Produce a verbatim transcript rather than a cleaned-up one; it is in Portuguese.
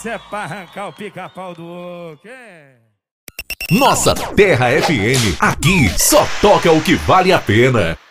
Essa é pra arrancar o pica-pau do oco, é. Nossa Terra F M, aqui só toca o que vale a pena.